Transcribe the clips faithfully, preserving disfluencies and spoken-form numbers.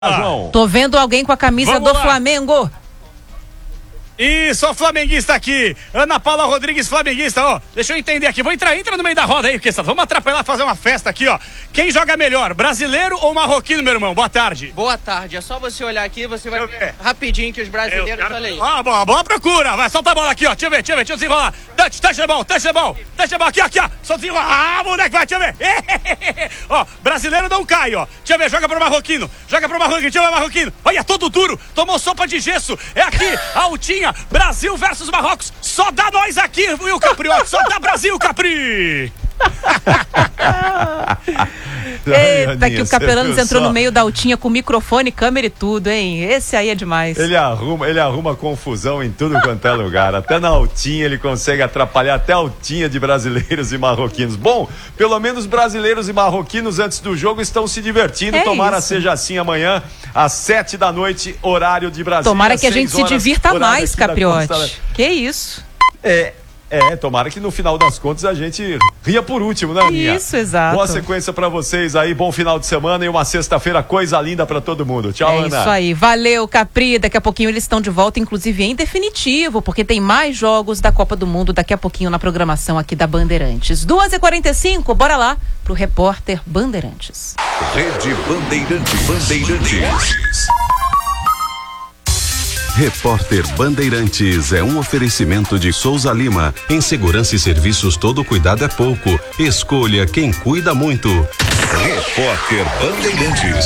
Ah, João. Tô vendo alguém com a camisa Vamos do lá. Flamengo. Isso, ó, flamenguista aqui. Ana Paula Rodrigues, flamenguista, ó. Deixa eu entender aqui. Vou entrar, entra no meio da roda aí, porque vamos atrapalhar, fazer uma festa aqui, ó. Quem joga melhor, brasileiro ou marroquino, meu irmão? Boa tarde. Boa tarde. É só você olhar aqui, você vai Deixa eu ver. ver rapidinho que os brasileiros, cara... olha aí. Ah, boa, boa procura. Vai, solta a bola aqui, ó. Deixa eu ver, deixa eu ver, deixa eu desenrolar. Touch, touch é bom, touch é bom. Touch é bom, aqui, aqui, ó. Só desenrolar. Ah, moleque, vai, deixa eu ver. Ó, brasileiro não cai, ó. Deixa eu ver, joga pro marroquino. Joga pro marroquino, deixa eu ver, marroquino. Olha, todo duro. Tomou sopa de gesso. É aqui, altinha. Brasil versus Marrocos. Só dá nós aqui, viu, Capriote? Só dá Brasil, Capri. Eita, que o Capelanos entrou no meio da altinha com microfone, câmera e tudo, hein? Esse aí é demais. Ele arruma, ele arruma confusão em tudo quanto é lugar. Até na altinha ele consegue atrapalhar até a altinha de brasileiros e marroquinos. Bom, pelo menos brasileiros e marroquinos antes do jogo estão se divertindo. É Tomara isso. seja assim amanhã, às sete da noite, horário de Brasília. Tomara que a gente se horas, divirta mais, aqui da Capriote. Constela- Que isso? É, é, tomara que no final das contas a gente ria por último, né, Aninha? Isso, exato. Boa sequência pra vocês aí, bom final de semana e uma sexta-feira coisa linda pra todo mundo. Tchau, É Ana. isso aí. Valeu, Capri. Daqui a pouquinho eles estão de volta, inclusive em definitivo, porque tem mais jogos da Copa do Mundo daqui a pouquinho na programação aqui da Bandeirantes. duas e quarenta e cinco, bora lá pro repórter Bandeirantes. Rede Bandeirantes. Bandeirantes. Repórter Bandeirantes é um oferecimento de Souza Lima. Em segurança e serviços, todo cuidado é pouco. Escolha quem cuida muito. Repórter Bandeirantes.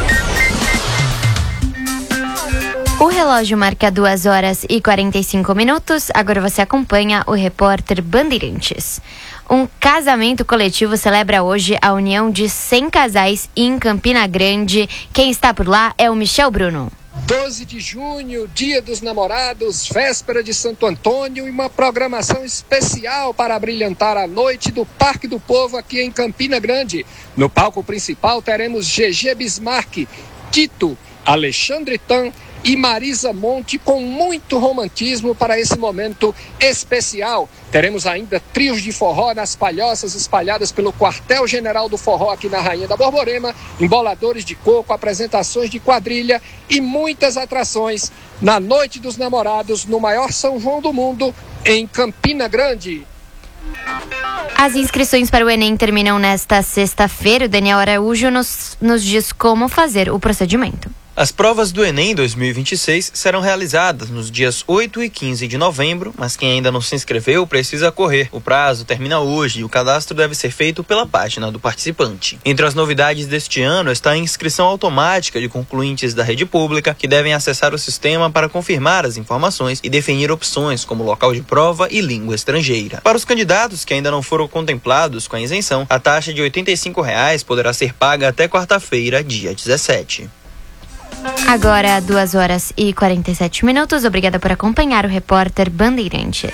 O relógio marca duas horas e quarenta e cinco minutos. Agora você acompanha o repórter Bandeirantes. Um casamento coletivo celebra hoje a união de cem casais em Campina Grande. Quem está por lá é o Michel Bruno. doze de junho, Dia dos Namorados, véspera de Santo Antônio e uma programação especial para brilhantar a noite do Parque do Povo aqui em Campina Grande. No palco principal teremos G G Bismarck, Tito, Alexandre Tan e Marisa Monte com muito romantismo para esse momento especial. Teremos ainda trios de forró nas palhoças espalhadas pelo quartel-general do forró aqui na Rainha da Borborema, emboladores de coco, apresentações de quadrilha e muitas atrações na Noite dos Namorados no maior São João do mundo, em Campina Grande. As inscrições para o Enem terminam nesta sexta-feira. O Daniel Araújo nos, nos diz como fazer o procedimento. As provas do Enem dois mil e vinte e seis serão realizadas nos dias oito e quinze de novembro, mas quem ainda não se inscreveu precisa correr. O prazo termina hoje e o cadastro deve ser feito pela página do participante. Entre as novidades deste ano está a inscrição automática de concluintes da rede pública, que devem acessar o sistema para confirmar as informações e definir opções como local de prova e língua estrangeira. Para os candidatos que ainda não foram contemplados com a isenção, a taxa de oitenta e cinco reais poderá ser paga até quarta-feira, dia dezessete. Agora, duas horas e quarenta e sete minutos. Obrigada por acompanhar o repórter Bandeirantes.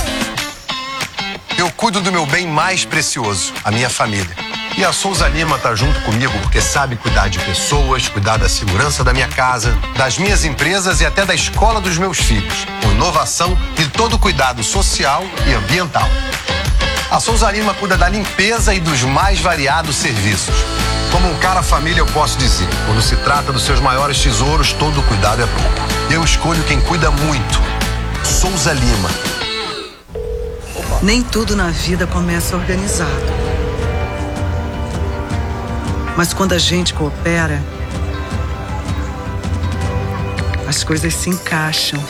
Eu cuido do meu bem mais precioso, a minha família. E a Souza Lima tá junto comigo porque sabe cuidar de pessoas, cuidar da segurança da minha casa, das minhas empresas e até da escola dos meus filhos, com inovação e todo cuidado social e ambiental. A Souza Lima cuida da limpeza e dos mais variados serviços. Como um cara família, eu posso dizer, quando se trata dos seus maiores tesouros, todo cuidado é pouco. Eu escolho quem cuida muito. Souza Lima. Nem tudo na vida começa organizado. Mas quando a gente coopera, as coisas se encaixam.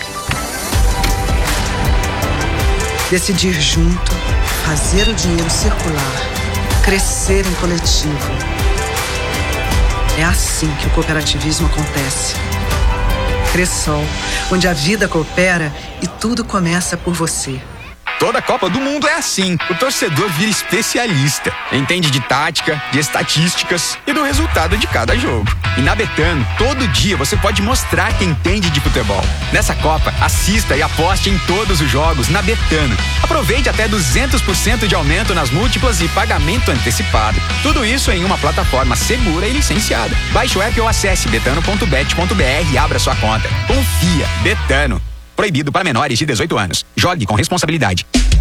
Decidir junto, fazer o dinheiro circular, crescer em coletivo. É assim que o cooperativismo acontece. Cressol, onde a vida coopera e tudo começa por você. Toda Copa do Mundo é assim. O torcedor vira especialista. Entende de tática, de estatísticas e do resultado de cada jogo. E na Betano, todo dia você pode mostrar que entende de futebol. Nessa Copa, assista e aposte em todos os jogos na Betano. Aproveite até duzentos por cento de aumento nas múltiplas e pagamento antecipado. Tudo isso em uma plataforma segura e licenciada. Baixe o app ou acesse betano ponto bet ponto br e abra sua conta. Confia. Betano. Proibido para menores de dezoito anos. Jogue com responsabilidade.